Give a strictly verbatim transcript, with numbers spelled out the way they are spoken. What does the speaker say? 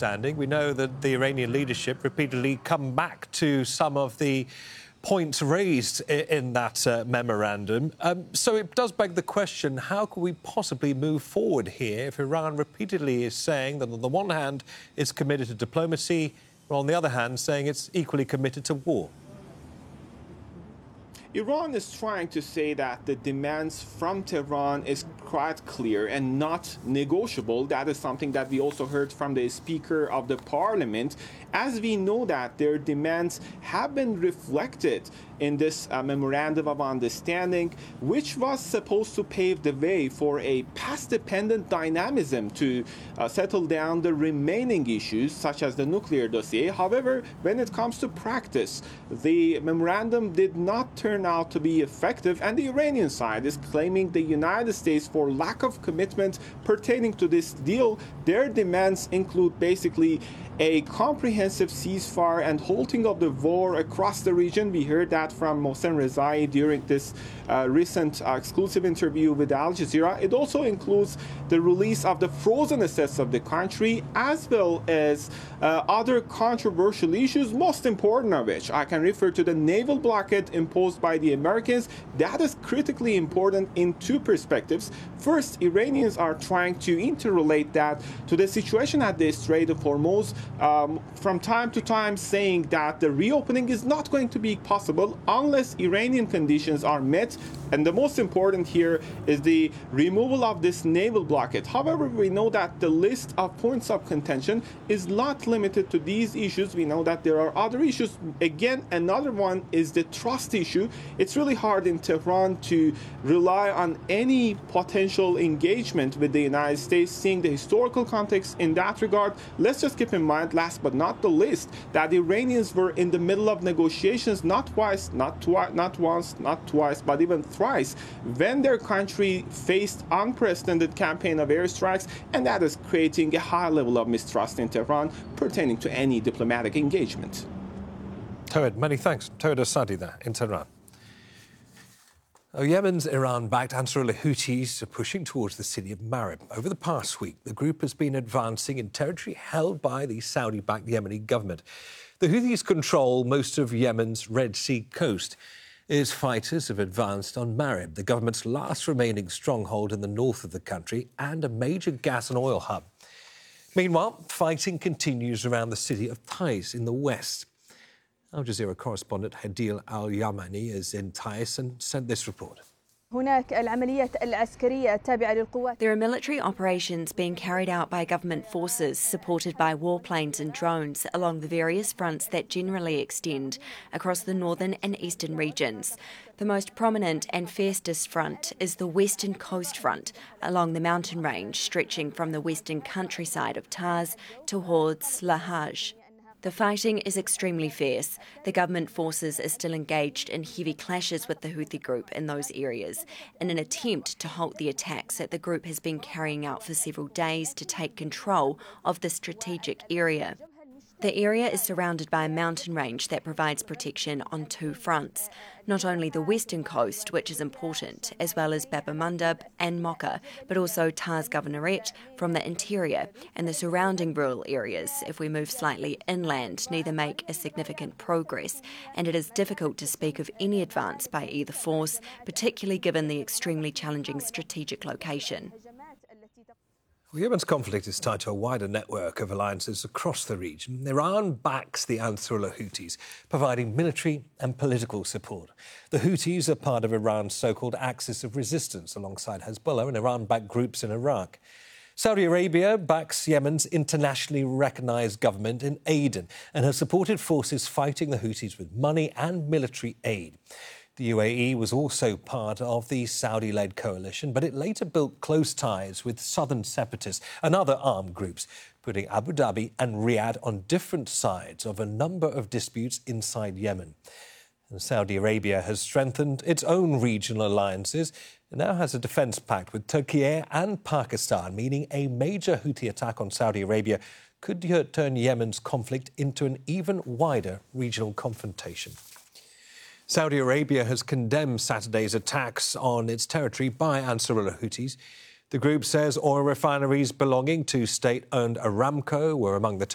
understanding. We know that the Iranian leadership repeatedly come back to some of the points raised in that uh, memorandum. Um, so it does beg the question, how can we possibly move forward here if Iran repeatedly is saying that on the one hand it's committed to diplomacy, but on the other hand saying it's equally committed to war? Iran is trying to say that the demands from Tehran is quite clear and not negotiable. That is something that we also heard from the Speaker of the Parliament. As we know that their demands have been reflected in this uh, Memorandum of Understanding, which was supposed to pave the way for a past-dependent dynamism to uh, settle down the remaining issues, such as the nuclear dossier. However, when it comes to practice, the memorandum did not turn out to be effective, and the Iranian side is claiming the United States for lack of commitment pertaining to this deal. Their demands include basically a comprehensive ceasefire and halting of the war across the region. We heard that from Mohsen Rezai during this uh, recent uh, exclusive interview with Al Jazeera. It also includes the release of the frozen assets of the country, as well as uh, other controversial issues, most important of which I can refer to the naval blockade imposed by the Americans. That is critically important in two perspectives. First, Iranians are trying to interrelate that to the situation at the Strait of Hormuz, um, from time to time saying that the reopening is not going to be possible unless Iranian conditions are met. And the most important here is the removal of this naval blockade. However, we know that the list of points of contention is not limited to these issues. We know that there are other issues. Again, another one is the trust issue. It's really hard in Tehran to rely on any potential engagement with the United States, seeing the historical context in that regard. Let's just keep in mind, last but not the least, that the Iranians were in the middle of negotiations not twice, not twice, not once, not twice, but even thrice, when their country faced unprecedented campaign of airstrikes, and that is creating a high level of mistrust in Tehran pertaining to any diplomatic engagement. Towed, many thanks. Towed Asadi there in Tehran. Oh, Yemen's Iran-backed Ansarullah Houthis are pushing towards the city of Marib. Over the past week, the group has been advancing in territory held by the Saudi-backed Yemeni government. The Houthis control most of Yemen's Red Sea coast. Its fighters have advanced on Marib, the government's last remaining stronghold in the north of the country and a major gas and oil hub. Meanwhile, fighting continues around the city of Taiz in the west. Al Jazeera correspondent Hadil Al-Yamani is in Taiz and sent this report. There are military operations being carried out by government forces supported by warplanes and drones along the various fronts that generally extend across the northern and eastern regions. The most prominent and fiercest front is the Western Coast Front along the mountain range stretching from the western countryside of Taiz towards Lahaj. The fighting is extremely fierce. The government forces are still engaged in heavy clashes with the Houthi group in those areas in an attempt to halt the attacks that the group has been carrying out for several days to take control of the strategic area. The area is surrounded by a mountain range that provides protection on two fronts. Not only the western coast, which is important, as well as Bab el-Mandab and Mocha, but also Taiz Governorate from the interior, and the surrounding rural areas, if we move slightly inland, neither make a significant progress, and it is difficult to speak of any advance by either force, particularly given the extremely challenging strategic location. Well, Yemen's conflict is tied to a wider network of alliances across the region. Iran backs the Ansarullah Houthis, providing military and political support. The Houthis are part of Iran's so-called Axis of Resistance, alongside Hezbollah and Iran-backed groups in Iraq. Saudi Arabia backs Yemen's internationally recognised government in Aden and has supported forces fighting the Houthis with money and military aid. The U A E was also part of the Saudi-led coalition, but it later built close ties with southern separatists and other armed groups, putting Abu Dhabi and Riyadh on different sides of a number of disputes inside Yemen. And Saudi Arabia has strengthened its own regional alliances and now has a defence pact with Turkey and Pakistan, meaning a major Houthi attack on Saudi Arabia could turn Yemen's conflict into an even wider regional confrontation. Saudi Arabia has condemned Saturday's attacks on its territory by Ansarullah Houthis. The group says oil refineries belonging to state-owned Aramco were among the